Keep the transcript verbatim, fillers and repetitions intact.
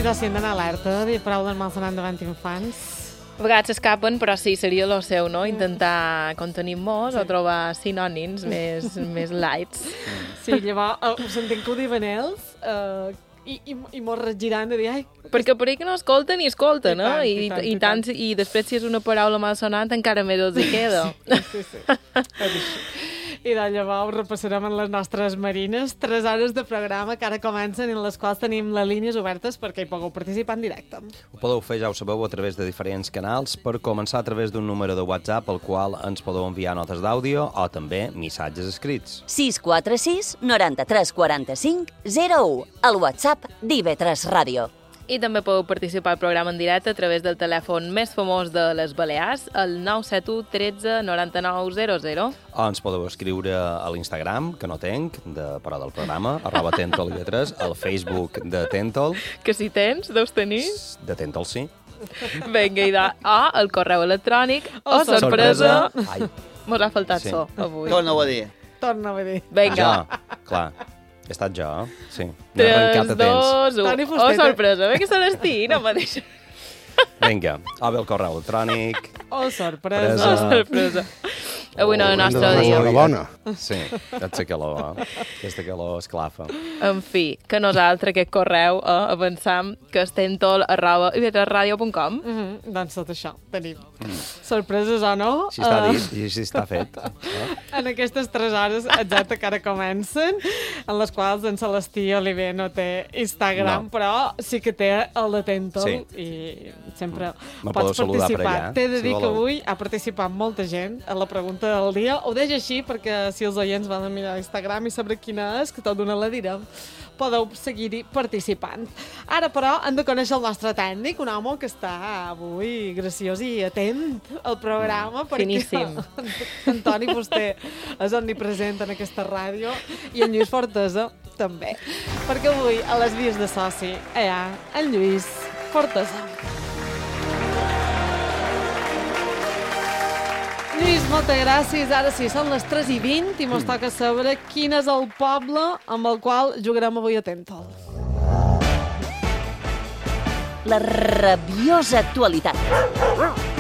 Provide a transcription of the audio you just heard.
situació d'anar alerta, dir prou del malsonant davant infants. A vegades s'escapen, però sí, seria el seu, no? Intentar contenir-nos sí. o trobar sinònims més, més lights. Sí, llavors uh, ho sentim que ho diuen ells uh, i, i, i mos regiran de dir... Ai, perquè per ahir que no escolten i escolten, no? I, I, tant, i, i, tant, i, tant, i després si és una paraula malsonant encara més els hi queda. Sí, sí, sí. I de llavors repassarem en les nostres marines tres hores de programa que ara comencen en les quals tenim les línies obertes perquè hi pugueu participar en directe. Ho podeu fer, ja ho sabeu, a través de diferents canals, per començar a través d'un número de WhatsApp al qual ens podeu enviar notes d'àudio o també missatges escrits. sis quatre sis noranta-tres quaranta-cinc zero u, el WhatsApp d'I V tres Ràdio. I també podeu participar al programa en directe a través del telèfon més famós de les Balears, el nou set u tretze noranta-nou zero zero. O ens podeu escriure a l'Instagram, que no tenc, de parar del programa, arroba Tentol I V tres, al Facebook de Tentol. Que si tens, deus tenir. De Tentol, sí. Vinga, i de... O el correu electrònic, o, o sorpresa. sorpresa. Ai. Mos ha faltat sí. so, avui. Torna-ho a dir. Torna-ho a dir. Vinga. Ja, clar. He estat jo, sí. M'he arrencat a tres, dos, u. Oh, sorpresa. Bé que se n'estigui, no me deixa. Vinga, o bé el correu electrònic. Oh, sorpresa. Oh, sorpresa. Avui no és el nostre dia. Bona. Sí, aquesta calor, eh? Aquesta calor esclafa. En fi, que nosaltres aquest correu eh, avançam que és tentol arroba i v tres ràdio punt com. Mm -hmm. Doncs tot això tenim. Mm. Sorpreses o no? Si està uh... dit i si està fet. Eh? En aquestes tres hores exacte que ara comencen, en les quals en Celestí Oliver no té Instagram, no. Però sí que té el de Tentol sí. I sempre Me pots participar. T'he de si dir voleu. que avui ha participat molta gent a la pregunta del dia. Ho deixo així perquè si els oients van a mirar Instagram i saber quina és, que tot d'una la direm, podeu seguir-hi participant. Ara, però, hem de conèixer el nostre tècnic, un home que està avui graciós i atent al programa. Mm, finíssim. Antoni Fuster és omnipresent en aquesta ràdio i en Lluís Fortesa també. Perquè avui, a les vies de soci, hi ha en Lluís Fortesa. Lluís, moltes gràcies. Ara sí, són les tres i vint i mos toca saber quin és el poble amb el qual jugarem avui a Tentol. La rabiosa actualitat.